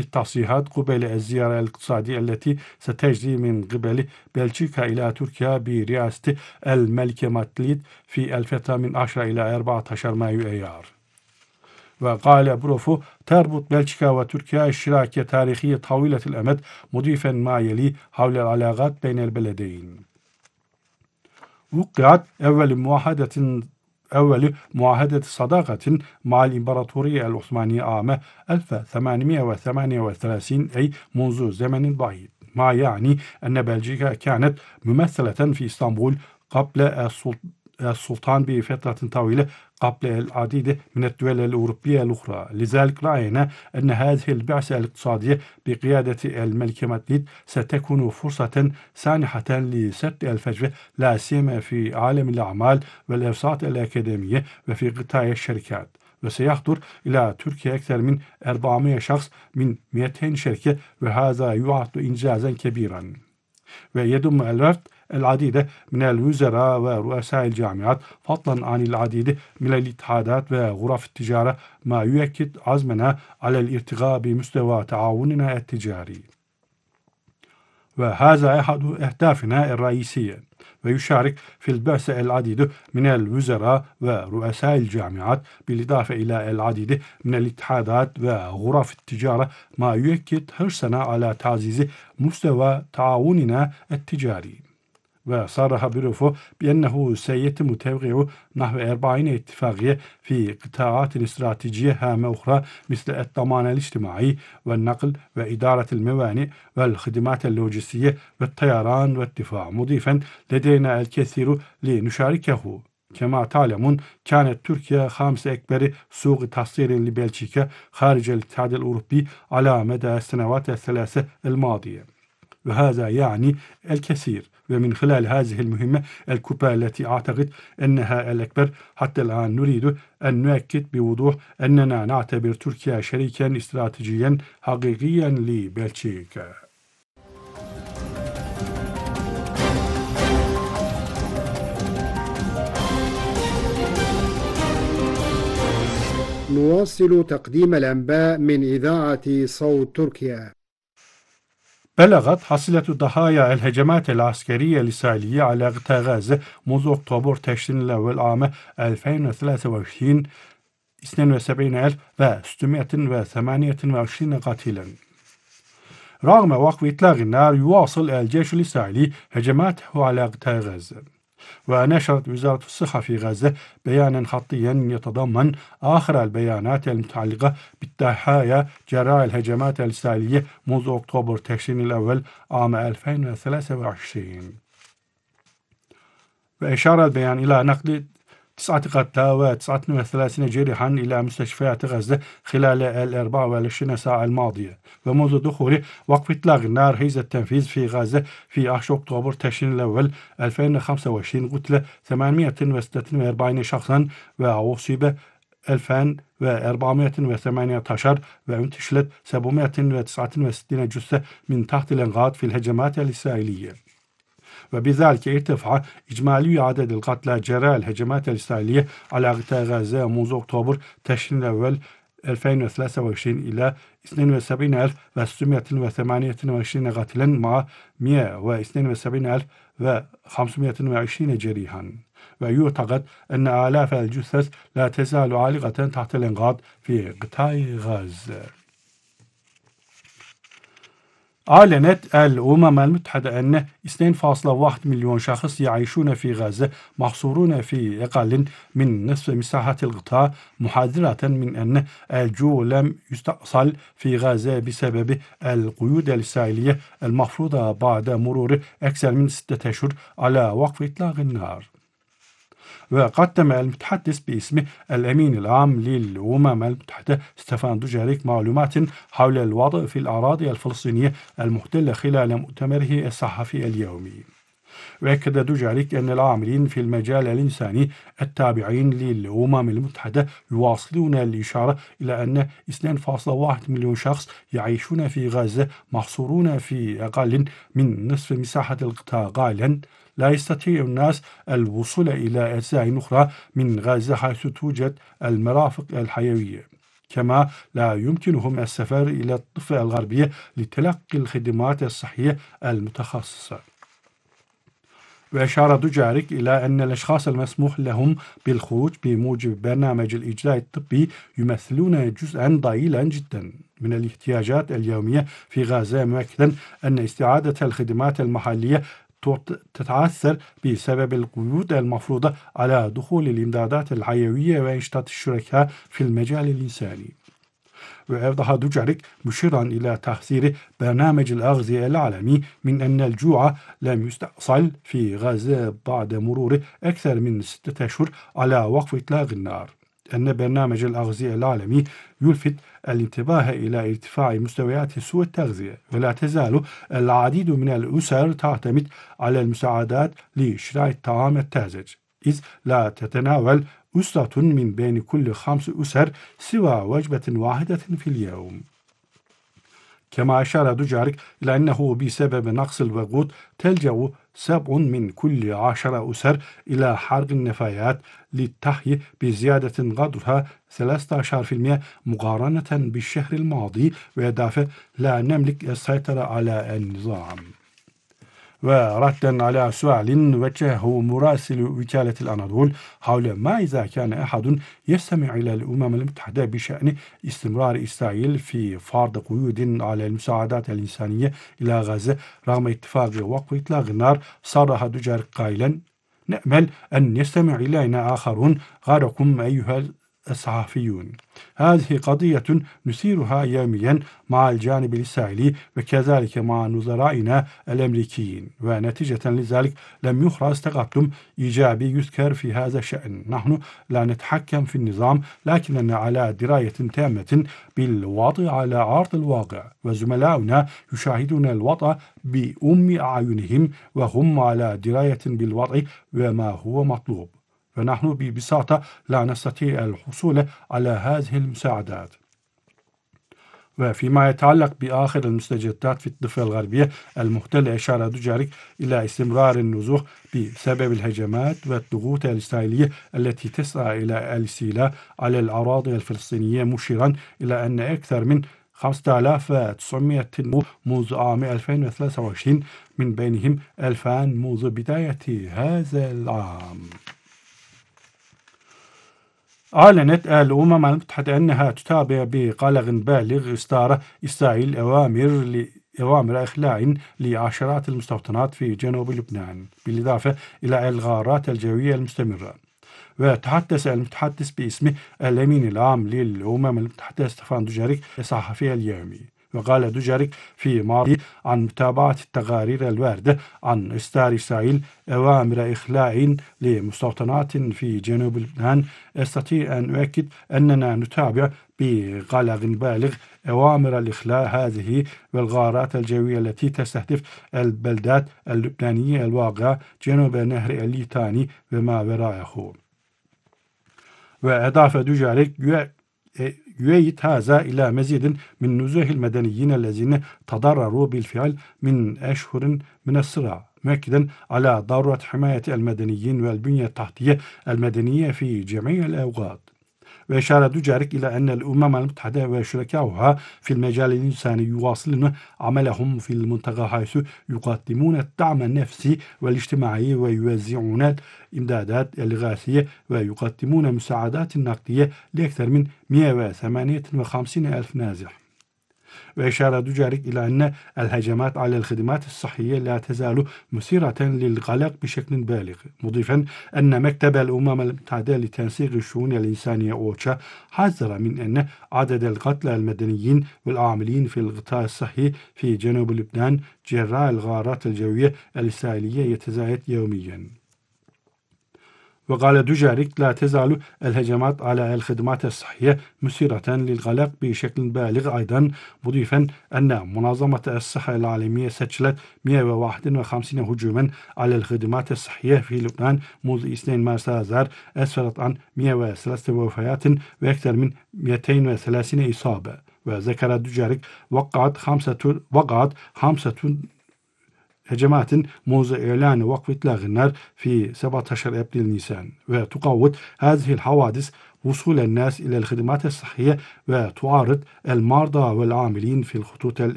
التصريحات قبيل الزيارة الاقتصادية التي ستجري من قبل بلجيكا إلى تركيا برئاسة الملكة ماتليد في الفترة من 10 إلى 14 مايو أيار. وقال بروفو: تربط بلجيكا وتركيا شراكة تاريخية طويلة الأمد، مضيفا ما يلي حول العلاقات بين البلدين. وقعت أول معاهدة صداقة مع الإمبراطورية العثمانية عام 1838، أي منذ زمن بعيد، ما يعني أن بلجيكا كانت ممثلة في إسطنبول قبل السلطان بفترة طويلة قبل العديد من الدول الأوروبية الأخرى. لذلك رأينا أن هذه البعثة الاقتصادية بقيادة الملكة ماتليد ستكون فرصة سانحة لسد الفجوة، لا سيما في عالم الأعمال والإرشاد الأكاديمية وفي قطاع الشركات. وسيحضر إلى تركيا أكثر من 400 شخص من 200 شركة، وهذا يعد إنجازا كبيرا. ويضم الوفد العديد من الوزراء ورؤساء الجامعات، فضلا عن العديد من الاتحادات وغرف التجارة، ما يؤكد عزمنا على الارتقاء بمستوى تعاوننا التجاري. وهذا أحد أهدافنا الرئيسية. ويشارك في البعثة العديد من الوزراء ورؤساء الجامعات، بالإضافة إلى العديد من الاتحادات وغرف التجارة، ما يؤكد حرصنا على تعزيز مستوى تعاوننا التجاري. وصرح بروفو بأنه سيتم توقيع نحو 40 اتفاقية في قطاعات استراتيجية هامة أخرى، مثل الضمان الاجتماعي والنقل وإدارة الموانئ والخدمات اللوجستية والطيران والدفاع، مضيفا: لدينا الكثير لنشاركه. كما تعلمون، كانت تركيا خامس أكبر سوق تصدير لبلجيكا خارج الاتحاد الأوروبي على مدى السنوات الثلاثة الماضية، وهذا يعني الكثير. ومن خلال هذه المهمة الكبرى التي أعتقد أنها الأكبر حتى الآن، نريد أن نؤكد بوضوح أننا نعتبر تركيا شريكا استراتيجيا حقيقيا لبلجيكا. نواصل تقديم الأنباء من إذاعة صوت تركيا. بلغت حصيلة ضحايا الهجمات العسكرية الإسرائيلية على قطاع غزة منذ أكتوبر تشرين الأول عام 2023 72,628 قتيلا. رغم وقف إطلاق النار، يواصل الجيش الإسرائيلي هجماته على قطاع غزة. ونشرت وزارة الصحة في غزة بيانا خطيا يتضمن آخر البيانات المتعلقة بالضحايا جراء الهجمات الإسرائيلية منذ أكتوبر تشرين الأول عام 2023. وأشار البيان إلى نقل 9 قتلى و39 جريحا إلى مستشفيات غزة خلال 24 ساعة الماضية. ومنذ دخول وقف إطلاق النار حيز التنفيذ في غزة في 10 أكتوبر تشرين الأول 2025، قتل 846 شخصا وأصيب 2418 وانتشلت 769 جثة من تحت الإنقاض في الهجمات الإسرائيلية. وبذلك ارتفع إجمالي عدد القتلى جراء الهجمات الإسرائيلية على قطاع غزة منذ أكتوبر تشرين الأول 2023 إلى 72,628 قتلا مع 172,520 جريحا. ويعتقد أن آلاف الجثث لا تزال عالقة تحت الإنقاض في قطاع غزة. أعلنت الأمم المتحدة أن 2.1 مليون شخص يعيشون في غزة محصورون في أقل من نصف مساحة القطاع، محذرة من أن الجوع لم يستأصل في غزة بسبب القيود الإسرائيلية المفروضة بعد مرور أكثر من 6 أشهر على وقف إطلاق النار. وقدم المتحدث باسم الأمين العام للأمم المتحدة ستيفان دوجاريك معلومات حول الوضع في الأراضي الفلسطينية المحتلة خلال مؤتمره الصحفي اليومي. وأكد دوجاريك أن العاملين في المجال الإنساني التابعين للأمم المتحدة يواصلون الإشارة إلى أن 2.1 مليون شخص يعيشون في غزة محصورون في أقل من نصف مساحة القطاع، قائلا: لا يستطيع الناس الوصول إلى أجزاء أخرى من غزة حيث توجد المرافق الحيوية. كما لا يمكنهم السفر إلى الضفة الغربية لتلقي الخدمات الصحية المتخصصة. وأشار دوجاريك إلى أن الأشخاص المسموح لهم بالخروج بموجب برنامج الإجراء الطبي يمثلون جزءا ضئيلا جدا من الاحتياجات اليومية في غزة، مؤكدا أن استعادة الخدمات المحلية تتعثر بسبب القيود المفروضة على دخول الإمدادات الحيوية وإنشطة الشركاء في المجال الإنساني. وأوضح دوجاريك مشيرا إلى تحذير برنامج الأغذية العالمي من أن الجوع لم يستأصل في غزة بعد مرور أكثر من 6 أشهر على وقف إطلاق النار، أن برنامج الأغذية العالمي يلفت الانتباه إلى ارتفاع مستويات سوء التغذية، ولا تزال العديد من الأسر تعتمد على المساعدات لشراء الطعام الطازج، إذ لا تتناول أسرة من بين كل 5 أسر سوى وجبة واحدة في اليوم. كما أشار دوجاريك إلى أنه بسبب نقص الوقود تلجأ 7 من كل 10 أسر إلى حرق النفايات للطهي بزيادة قدرها 13% مقارنة بالشهر الماضي، وإضافة لا نملك السيطرة على النظام. وردا على سؤال وجهه مراسل وكالة الأناضول حول ما إذا كان أحد يستمع إلى الأمم المتحدة بشأن استمرار إسرائيل في فرض قيود على المساعدات الإنسانية إلى غزة رغم اتفاق وقف إطلاق النار، صرح دوجاريك قائلا: نأمل أن يستمع إلينا آخرون غيركم أيها الصحفيون. هذه قضية نثيرها يوميا مع الجانب الإسرائيلي وكذلك مع نظرائنا الأمريكيين، ونتيجة لذلك لم يحرز تقدم إيجابي يذكر في هذا الشأن. نحن لا نتحكم في النظام، لكننا على دراية تامة بالوضع على أرض الواقع، وزملاؤنا يشاهدون الوضع بأم أعينهم وهم على دراية بالوضع وما هو مطلوب، ونحن ببساطة لا نستطيع الحصول على هذه المساعدات. وفيما يتعلق بآخر المستجدات في الضفة الغربية المحتلة، أشار دوجاريك إلى استمرار النزوح بسبب الهجمات والضغوط الإسرائيلية التي تسعى إلى الاستيلاء على الأراضي الفلسطينية، مشيرا إلى أن أكثر من 5900 منذ عام 2023، من بينهم 2000 منذ بداية هذا العام. أعلنت الأمم المتحدة أنها تتابع بقلق بالغ إصدار إسرائيل أوامر إخلاء لعشرات المستوطنات في جنوب لبنان، بالإضافة إلى الغارات الجوية المستمرة. وتحدث المتحدث باسم الأمين العام للأمم المتحدة ستيفان دوجاريك الصحفي اليومي، وقال دوجاريك في ماضي عن متابعة التقارير الواردة عن إصدار إسرائيل أوامر إخلاء لمستوطنات في جنوب لبنان: أستطيع أن أؤكد أننا نتابع بقلق بالغ أوامر الإخلاء هذه والغارات الجوية التي تستهدف البلدات اللبنانية الواقعة جنوب نهر الليتاني وما وراءه. وأضاف دوجاريك: يؤيد هذا إلى مزيد من نزوح المدنيين الذين تضرروا بالفعل من أشهر من الصراع، مؤكدا على ضرورة حماية المدنيين والبنية التحتية المدنية في جميع الأوقات. وأشار دوجاريك إلى أن الأمم المتحدة وشركائها في المجال الإنساني يواصلون عملهم في المنطقة، حيث يقدمون الدعم النفسي والاجتماعي ويوزعون الإمدادات الإغاثية ويقدمون مساعدات نقدية لأكثر من 158 ألف نازح. وأشار دوجاريك إلى أن الهجمات على الخدمات الصحية لا تزال مثيرة للقلق بشكل بالغ، مضيفا أن مكتب الأمم المتحدة لتنسيق الشؤون الإنسانية أوتشا حذر من أن عدد القتلى المدنيين والعاملين في القطاع الصحي في جنوب لبنان جراء الغارات الجوية الإسرائيلية يتزايد يوميا. وقال دوجاريك: لا تزال الهجمات على الخدمات الصحية مثيرة للقلق بشكل بالغ أيضا، مضيفا أن منظمة الصحة العالمية سجلت 151 هجوما على الخدمات الصحية في لبنان منذ 2 مارس آذار، أسفرت عن 103 وفيات وأكثر من 230 إصابة. وذكر دوجاريك: وقعت خمسة هجمات منذ إعلان وقف إطلاق النار في 17 أبريل نيسان، وتقوض هذه الحوادث وصول الناس إلى الخدمات الصحية وتعارض المرضى والعاملين في الخطوط